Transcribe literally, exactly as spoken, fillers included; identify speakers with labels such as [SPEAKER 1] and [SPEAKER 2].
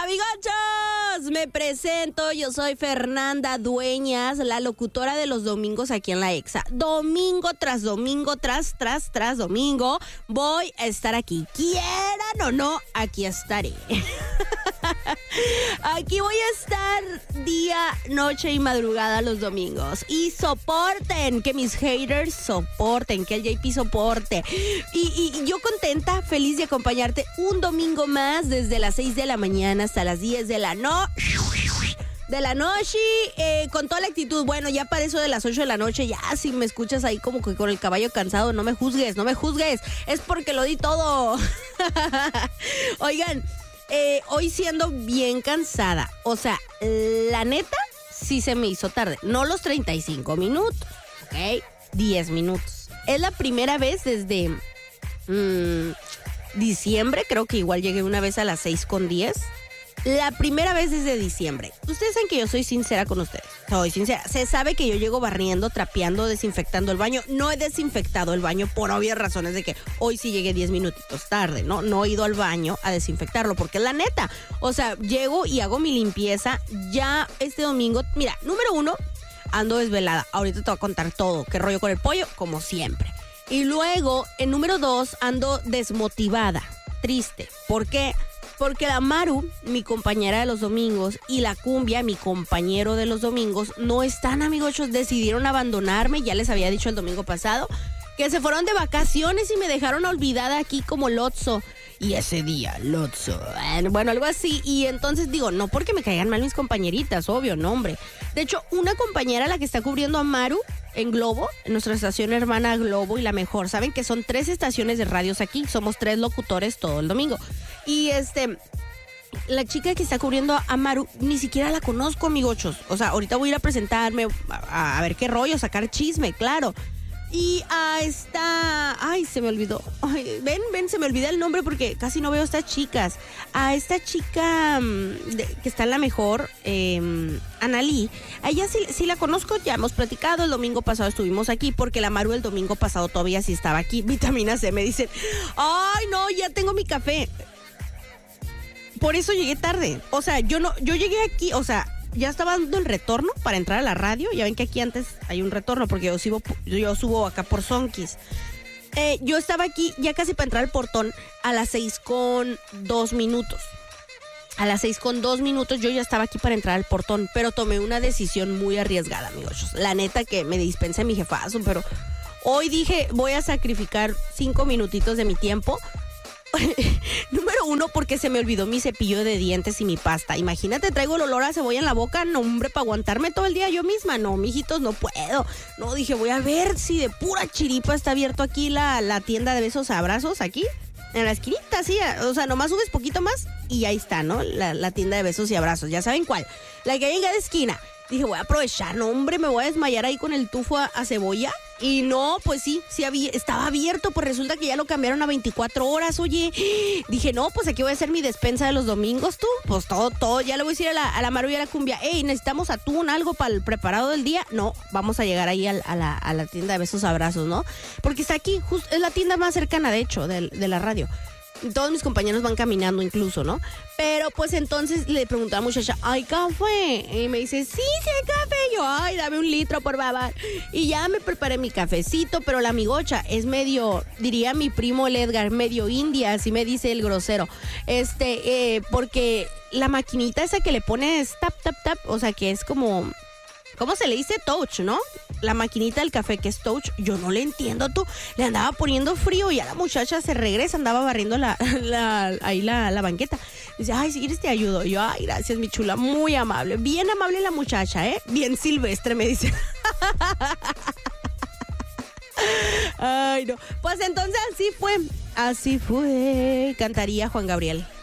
[SPEAKER 1] Amigochos, me presento, yo soy Fernanda Dueñas, la locutora de los domingos aquí en la Exa. Domingo tras domingo, tras, tras, tras domingo, voy a estar aquí. Quieran o no, aquí estaré. Aquí voy a estar día, noche y madrugada los domingos. Y soporten, que mis haters soporten, que el J P soporte. Y, y, y yo contenta, feliz de acompañarte un domingo más desde las seis de la mañana hasta las diez de la noche. De la noche, eh, con toda la actitud. Bueno, ya para eso de las ocho de la noche, ya si me escuchas ahí como que con el caballo cansado, no me juzgues, no me juzgues. Es porque lo di todo. Oigan, eh, hoy siendo bien cansada. O sea, la neta, sí se me hizo tarde. No los treinta y cinco minutos, ¿ok? diez minutos. Es la primera vez desde mmm, diciembre, creo que igual llegué una vez a las seis con diez. La primera vez desde diciembre. Ustedes saben que yo soy sincera con ustedes. Soy sincera. Se sabe que yo llego barriendo, trapeando, desinfectando el baño. No he desinfectado el baño por obvias razones de que hoy sí llegué diez minutitos tarde, ¿no? No he ido al baño a desinfectarlo porque es la neta. O sea, llego y hago mi limpieza ya este domingo. Mira, número uno, ando desvelada. Ahorita te voy a contar todo. ¿Qué rollo con el pollo? Como siempre. Y luego, en número dos, ando desmotivada, triste. ¿Por qué? Porque la Maru, mi compañera de los domingos, y la Cumbia, mi compañero de los domingos, no están, amigos, decidieron abandonarme. Ya les había dicho el domingo pasado que se fueron de vacaciones y me dejaron olvidada aquí como Lotso. Y ese día, Lotso, bueno, algo así. Y entonces digo, no porque me caigan mal mis compañeritas, obvio, no, hombre. De hecho, una compañera, la que está cubriendo a Maru en Globo, en nuestra estación hermana Globo y La Mejor, saben que son tres estaciones de radios aquí, somos tres locutores todo el domingo. Y este, la chica que está cubriendo a Maru, ni siquiera la conozco, amigochos. O sea, ahorita voy a ir a presentarme, a, a ver qué rollo, sacar chisme, claro. Y a esta... Ay, se me olvidó. Ay, ven, ven, se me olvida el nombre porque casi no veo a estas chicas. A esta chica um, de, que está en La Mejor, eh, Analí. A ella sí, sí la conozco, ya hemos platicado. El domingo pasado estuvimos aquí porque la Maru el domingo pasado todavía sí estaba aquí. Vitamina C, me dicen. Ay, no, ya tengo mi café. Por eso llegué tarde. O sea, yo no, yo llegué aquí, o sea... Ya estaba dando el retorno para entrar a la radio. Ya ven que aquí antes hay un retorno porque yo subo, yo subo acá por Zonkis. Eh, yo estaba aquí ya casi para entrar al portón a las seis con dos minutos. A las seis con dos minutos yo ya estaba aquí para entrar al portón, pero tomé una decisión muy arriesgada, amigos. La neta que me dispense mi jefazo, pero hoy dije voy a sacrificar cinco minutitos de mi tiempo. Número uno, porque se me olvidó mi cepillo de dientes y mi pasta. Imagínate, traigo el olor a cebolla en la boca. No, hombre, para aguantarme todo el día yo misma. No, mijitos, no puedo. No, dije, voy a ver si de pura chiripa está abierto aquí la, la tienda de besos abrazos, aquí, en la esquinita, sí. O sea, nomás subes poquito más y ahí está, ¿no? La, la tienda de besos y abrazos. Ya saben cuál. La que hay en cada esquina. Dije, voy a aprovechar, no, hombre, me voy a desmayar ahí con el tufo a, a cebolla. Y no, pues sí, sí había, estaba abierto, pues resulta que ya lo cambiaron a veinticuatro horas, oye. Dije, no, pues aquí voy a hacer mi despensa de los domingos, tú. Pues todo, todo, ya le voy a decir a la, a la Maru y a la Cumbia, hey, necesitamos atún, algo para el preparado del día. No, vamos a llegar ahí a, a, la, a la tienda de besos abrazos, ¿no? Porque está aquí, justo, es la tienda más cercana, de hecho, de, de la radio. Todos mis compañeros van caminando incluso, ¿no? Pero pues entonces le pregunté a la muchacha, ¿hay café? Y me dice, sí, sí hay café. Y yo, ay, dame un litro, por favor. Y ya me preparé mi cafecito, pero la amigocha es medio, diría mi primo el Edgar, medio india, así me dice el grosero. Este, eh, porque la maquinita esa que le pones tap, tap, tap, o sea, que es como... ¿Cómo se le dice? Touch, ¿no? La maquinita del café que es touch. Yo no le entiendo, tú. Le andaba poniendo frío y ya la muchacha se regresa, andaba barriendo la, la, ahí la, la banqueta. Dice, ay, si quieres te ayudo. Y yo, ay, gracias, mi chula. Muy amable. Bien amable la muchacha, ¿eh? Bien silvestre, me dice. Ay, no. Pues entonces así fue. Así fue. Cantaría Juan Gabriel.